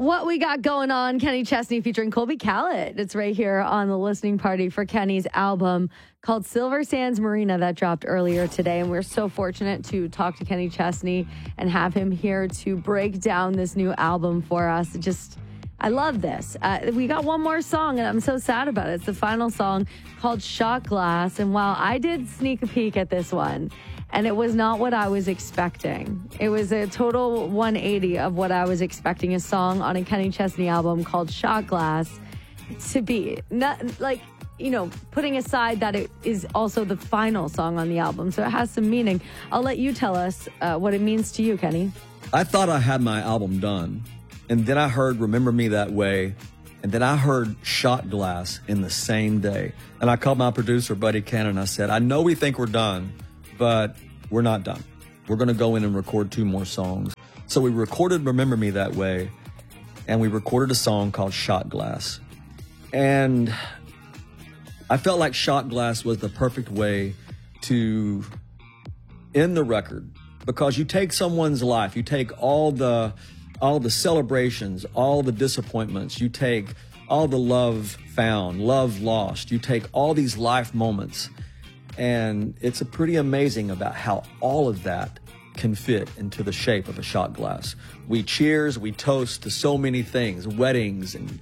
What we got going on, Kenny Chesney featuring Colby Callett. It's right here on the listening party for Kenny's album called Silver Sands Marina that dropped earlier today. And we're so fortunate to talk to Kenny Chesney and have him here to break down this new album for us. I love this. We got one more song, and I'm so sad about it. It's the final song called Shot Glass. And while I did sneak a peek at this one, and it was not what I was expecting. It was a total 180 of what I was expecting a song on a Kenny Chesney album called Shot Glass to be. Not like, putting aside that it is also the final song on the album, so it has some meaning. I'll let you tell us what it means to you, Kenny. I thought I had my album done, and then I heard Remember Me That Way, and then I heard Shot Glass in the same day. And I called my producer, Buddy Cannon, and I said, I know we think we're done, but we're not done. We're going to go in and record 2 more songs. So we recorded Remember Me That Way, and we recorded a song called Shot Glass. And I felt like Shot Glass was the perfect way to end the record, because you take someone's life, you take all the celebrations, all the disappointments, you take all the love found, love lost, you take all these life moments, and it's pretty amazing about how all of that can fit into the shape of a shot glass. We cheers, we toast to so many things, weddings and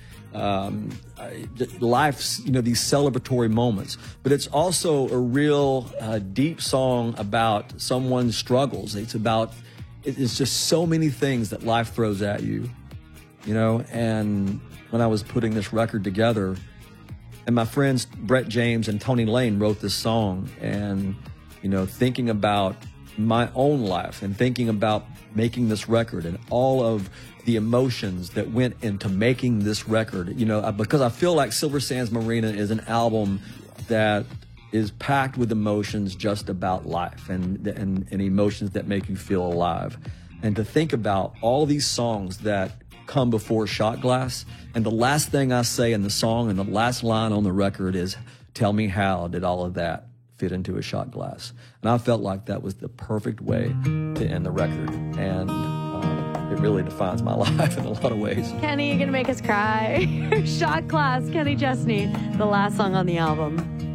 life's, these celebratory moments. But it's also a real deep song about someone's struggles. It's just so many things that life throws at you, and when I was putting this record together, and my friends Brett James and Tony Lane wrote this song, and, thinking about my own life and thinking about making this record and all of the emotions that went into making this record, because I feel like Silver Sands Marina is an album that is packed with emotions just about life and emotions that make you feel alive. And to think about all these songs that come before Shot Glass, and the last thing I say in the song and the last line on the record is, tell me how did all of that fit into a shot glass? And I felt like that was the perfect way to end the record, and it really defines my life in a lot of ways. Kenny, you're gonna make us cry. Shot Glass, Kenny Chesney, the last song on the album.